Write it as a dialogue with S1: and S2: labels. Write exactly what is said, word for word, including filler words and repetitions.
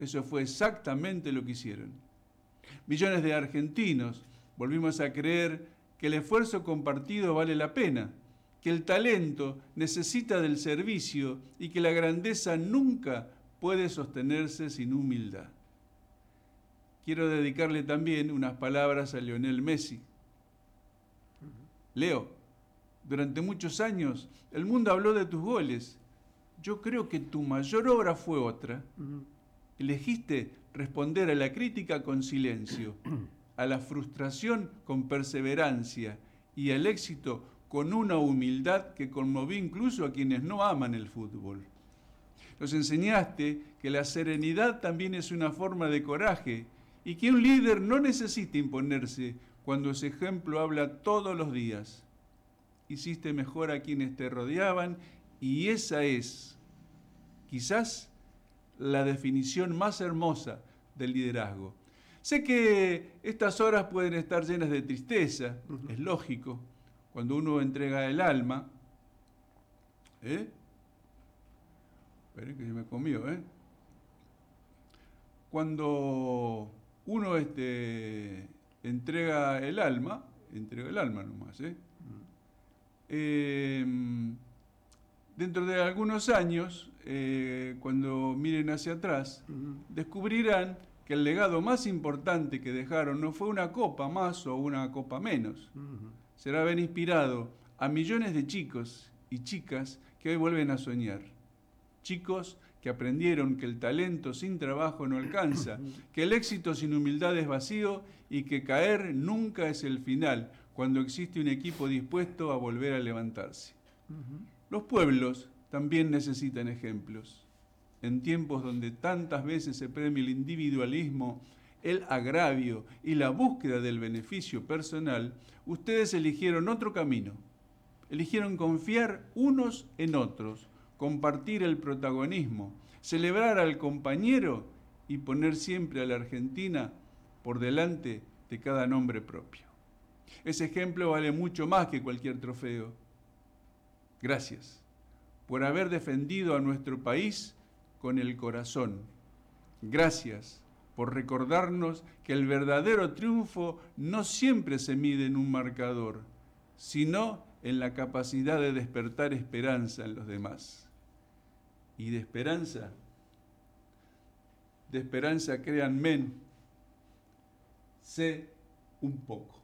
S1: Eso fue exactamente lo que hicieron. Millones de argentinos volvimos a creer que el esfuerzo compartido vale la pena, que el talento necesita del servicio y que la grandeza nunca puede sostenerse sin humildad. Quiero dedicarle también unas palabras a Lionel Messi. Leo, durante muchos años el mundo habló de tus goles. Yo creo que tu mayor obra fue otra. Elegiste responder a la crítica con silencio, a la frustración con perseverancia y al éxito con una humildad que conmovió incluso a quienes no aman el fútbol. Nos enseñaste que la serenidad también es una forma de coraje y que un líder no necesita imponerse cuando ese ejemplo habla todos los días. Hiciste mejor a quienes te rodeaban y esa es, quizás, la definición más hermosa del liderazgo. Sé que estas horas pueden estar llenas de tristeza, uh-huh. Es lógico, cuando uno entrega el alma. ¿Eh? Esperen que se me comió, ¿eh? Cuando uno este, entrega el alma, entrega el alma nomás, ¿eh? Uh-huh. Eh, dentro de algunos años, eh, cuando miren hacia atrás, uh-huh. descubrirán que el legado más importante que dejaron no fue una copa más o una copa menos. Uh-huh. Será haber inspirado a millones de chicos y chicas que hoy vuelven a soñar. Chicos que aprendieron que el talento sin trabajo no alcanza, que el éxito sin humildad es vacío y que caer nunca es el final, cuando existe un equipo dispuesto a volver a levantarse. Uh-huh. Los pueblos también necesitan ejemplos. En tiempos donde tantas veces se premia el individualismo, el agravio y la búsqueda del beneficio personal, ustedes eligieron otro camino. Eligieron confiar unos en otros, compartir el protagonismo, celebrar al compañero y poner siempre a la Argentina por delante de cada nombre propio. Ese ejemplo vale mucho más que cualquier trofeo. Gracias por haber defendido a nuestro país con el corazón. Gracias por recordarnos que el verdadero triunfo no siempre se mide en un marcador, sino en la capacidad de despertar esperanza en los demás. Y de esperanza, de esperanza, créanme, sé un poco.